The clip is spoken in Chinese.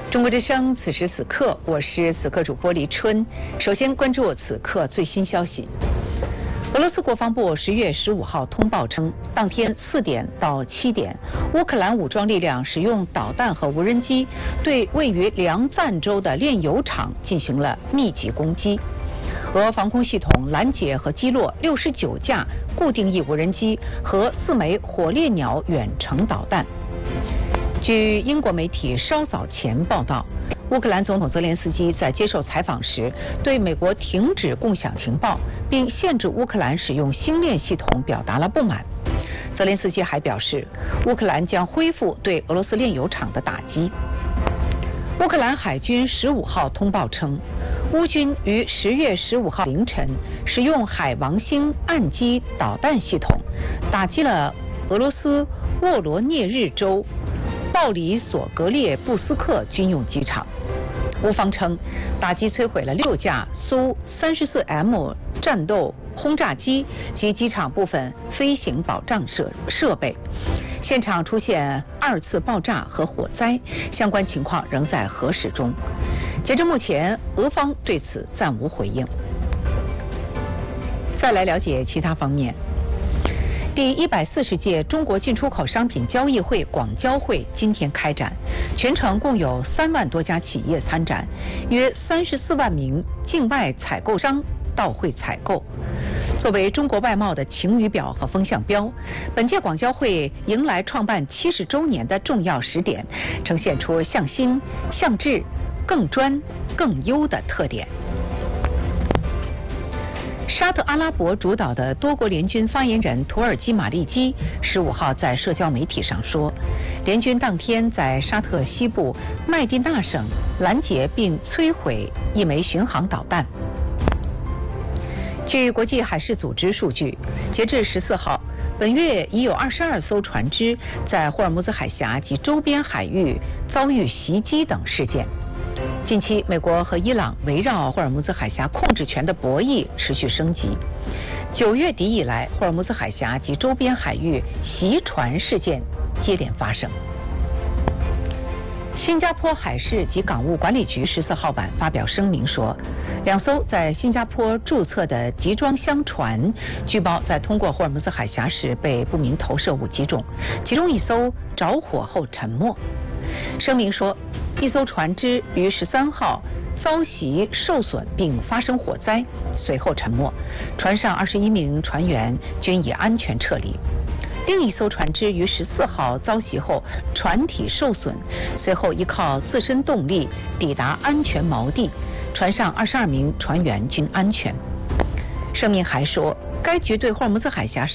中国之声，此时此刻，我是此刻主播黎春。首先关注此刻最新消息。俄罗斯国防部10月15号通报称，当天4点到7点，乌克兰武装力量使用导弹和无人机对位于梁赞州的炼油厂进行了密集攻击。俄防空系统拦截和击落69架固定翼无人机和4枚火烈鸟远程导弹。据英国媒体稍早前报道，乌克兰总统泽连斯基在接受采访时，对美国停止共享情报并限制乌克兰使用星链系统表达了不满。泽连斯基还表示，乌克兰将恢复对俄罗斯炼油厂的打击。乌克兰海军15号通报称，乌军于10月15号凌晨使用海王星岸基导弹系统打击了俄罗斯沃罗涅日州鲍里索格列布斯克军用机场。乌方称，打击摧毁了6架苏34M 战斗轰炸机及机场部分飞行保障设备。现场出现2次爆炸和火灾，相关情况仍在核实中。截至目前，俄方对此暂无回应。再来了解其他方面。第140届中国进出口商品交易会广交会今天开展，全程共有3万多家企业参展，约34万名境外采购商到会采购。作为中国外贸的晴雨表和风向标，本届广交会迎来创办70周年的重要时点，呈现出向新、向智、更专、更优的特点。沙特阿拉伯主导的多国联军发言人图尔基马利基15号在社交媒体上说，联军当天在沙特西部麦地那省拦截并摧毁1枚巡航导弹。据国际海事组织数据，截至14号，本月已有22艘船只在霍尔木兹海峡及周边海域遭遇袭击等事件。近期，美国和伊朗围绕霍尔木兹海峡控制权的博弈持续升级。9月底以来，霍尔木兹海峡及周边海域袭船事件接连发生。新加坡海事及港务管理局14号晚发表声明说，2艘在新加坡注册的集装箱船，据报在通过霍尔木兹海峡时被不明投射物击中，其中1艘着火后沉没。声明说，1艘船只于13号遭袭受损并发生火灾，随后沉没，船上21名船员均已安全撤离。另1艘船只于14号遭袭后船体受损，随后依靠自身动力抵达安全锚地，船上22名船员均安全。声明还说，该局对霍尔木兹海峡